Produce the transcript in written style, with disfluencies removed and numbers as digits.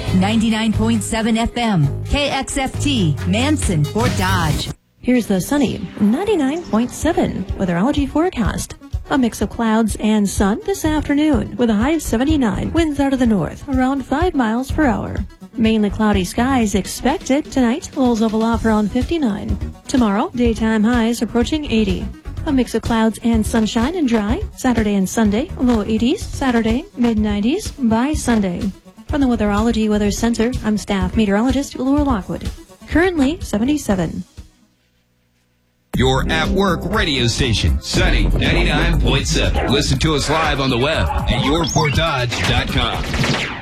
99.7 FM, KXFT, Manson, Fort Dodge. Here's the sunny 99.7 weatherology forecast. A mix of clouds and sun this afternoon with a high of 79. Winds out of the north around 5 miles per hour. Mainly cloudy skies expected tonight. Lows level off around 59. Tomorrow, daytime highs approaching 80. A mix of clouds and sunshine and dry. Saturday and Sunday, low 80s. Saturday, mid-90s by Sunday. From the Weatherology Weather Center, I'm staff meteorologist Laura Lockwood. Currently 77. Your at-work radio station, Sunny 99.7. Listen to us live on the web at yourfortdodge.com.